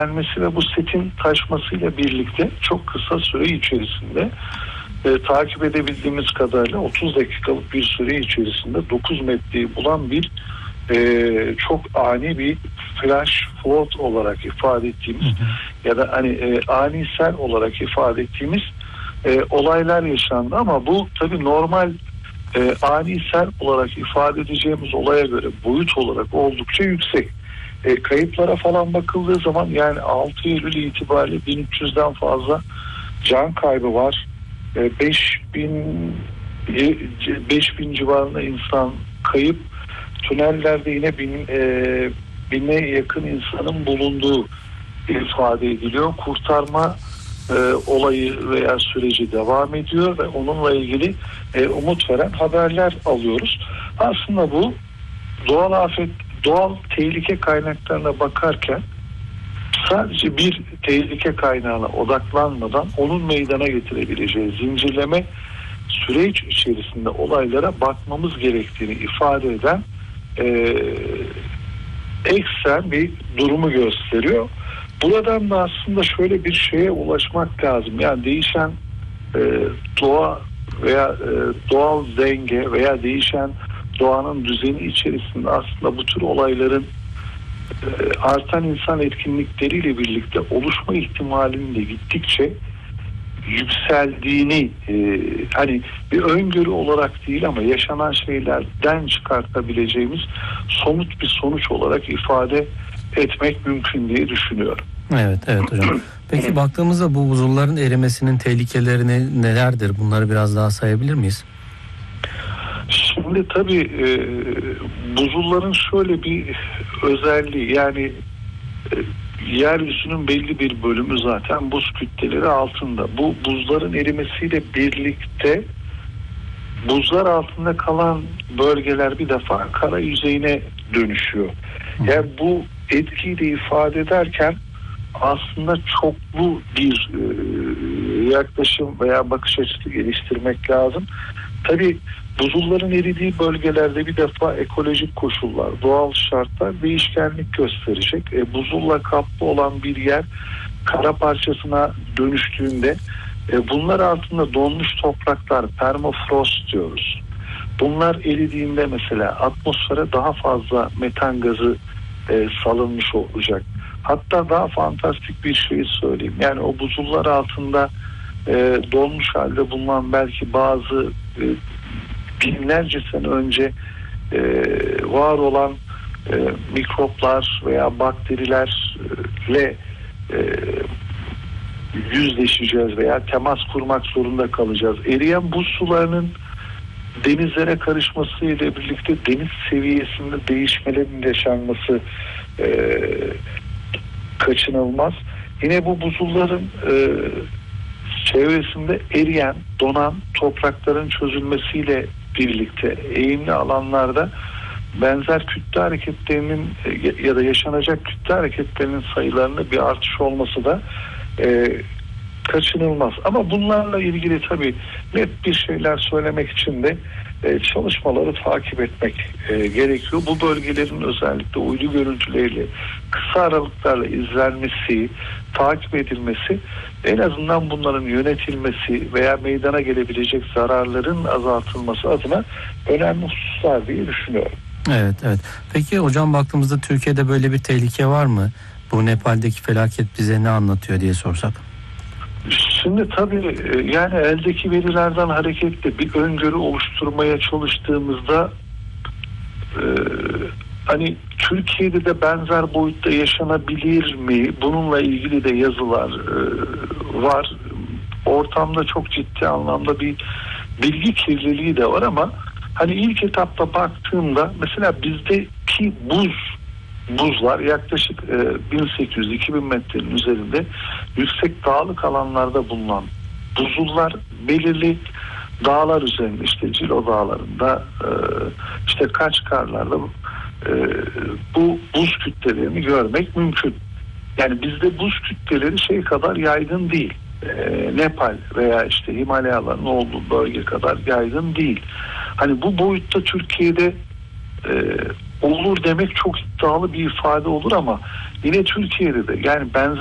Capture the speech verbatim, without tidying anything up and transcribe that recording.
gelmesi ve bu setin taşmasıyla birlikte çok kısa süre içerisinde e, takip edebildiğimiz kadarıyla otuz dakikalık bir süre içerisinde dokuz metreyi bulan bir e, çok ani bir flash flood olarak ifade ettiğimiz, hı hı, ya da hani e, ani sel olarak ifade ettiğimiz e, olaylar yaşandı. Ama bu tabii normal e, ani sel olarak ifade edeceğimiz olaya göre boyut olarak oldukça yüksek. E, kayıplara falan bakıldığı zaman yani altı Eylül itibariyle bin üç yüzden fazla can kaybı var. E, beş bin civarında insan kayıp. Tünellerde yine bin, e, bine yakın insanın bulunduğu ifade ediliyor. Kurtarma e, olayı veya süreci devam ediyor ve onunla ilgili e, umut veren haberler alıyoruz. Aslında bu doğal afet, doğal tehlike kaynaklarına bakarken sadece bir tehlike kaynağına odaklanmadan onun meydana getirebileceği zincirleme süreç içerisinde olaylara bakmamız gerektiğini ifade eden e, eksen bir durumu gösteriyor. Buradan da aslında şöyle bir şeye ulaşmak lazım. Yani değişen e, doğa veya e, doğal denge veya değişen doğanın düzeni içerisinde aslında bu tür olayların e, artan insan etkinlikleriyle birlikte oluşma ihtimalinin de gittikçe yükseldiğini e, hani bir öngörü olarak değil ama yaşanan şeylerden çıkartabileceğimiz somut bir sonuç olarak ifade etmek mümkün diye düşünüyorum. Evet, evet hocam. Peki baktığımızda bu buzulların erimesinin tehlikeleri nelerdir? Bunları biraz daha sayabilir miyiz? Şimdi tabii e, buzulların şöyle bir özelliği, yani e, yeryüzünün belli bir bölümü zaten buz kütleleri altında. Bu buzların erimesiyle birlikte buzlar altında kalan bölgeler bir defa kara yüzeyine dönüşüyor. Yani bu etkiyi de ifade ederken aslında çoklu bir e, yaklaşım veya bakış açısı geliştirmek lazım. Tabii buzulların eridiği bölgelerde bir defa ekolojik koşullar, doğal şartlar değişkenlik gösterecek. E, buzulla kaplı olan bir yer kara parçasına dönüştüğünde e, bunlar altında donmuş topraklar, permafrost diyoruz. Bunlar eridiğinde mesela atmosfere daha fazla metan gazı e, salınmış olacak. Hatta daha fantastik bir şey söyleyeyim. Yani o buzullar altında e, donmuş halde bulunan belki bazı e, binlerce sene önce e, var olan e, mikroplar veya bakterilerle e, yüzleşeceğiz veya temas kurmak zorunda kalacağız. Eriyen buz sularının denizlere karışması ile birlikte deniz seviyesinde değişmelerin yaşanması e, kaçınılmaz. Yine bu buzulların e, çevresinde eriyen, donan toprakların çözülmesiyle birlikte eğimli alanlarda benzer kütle hareketlerinin ya da yaşanacak kütle hareketlerinin sayılarında bir artış olması da e, kaçınılmaz. Ama bunlarla ilgili tabii net bir şeyler söylemek için de e, çalışmaları takip etmek e, gerekiyor. Bu bölgelerin özellikle uydu görüntüleriyle kısa aralıklarla izlenmesi, takip edilmesi, en azından bunların yönetilmesi veya meydana gelebilecek zararların azaltılması adına önemli hususlar diye düşünüyorum. Evet, evet. Peki hocam baktığımızda Türkiye'de böyle bir tehlike var mı? Bu Nepal'deki felaket bize ne anlatıyor diye sorsak? Şimdi tabii yani eldeki verilerden hareketle bir öngörü oluşturmaya çalıştığımızda e, hani Türkiye'de de benzer boyutta yaşanabilir mi? Bununla ilgili de yazılar e, var. Ortamda çok ciddi anlamda bir bilgi kirliliği de var ama hani ilk etapta baktığımda mesela bizdeki buz buzlar yaklaşık e, bin sekiz yüz iki bin metrenin üzerinde yüksek dağlık alanlarda bulunan buzullar belirli dağlar üzerinde, işte Cilo dağlarında, e, işte Kaçkarlar'da e, bu buz kütlelerini görmek mümkün. Yani bizde buz kütleleri şey kadar yaygın değil. E, Nepal veya işte Himalayaların olduğu bölge kadar yaygın değil. Hani bu boyutta Türkiye'de e, olur demek çok iddialı bir ifade olur ama Yine Türkiye'de de yani benzer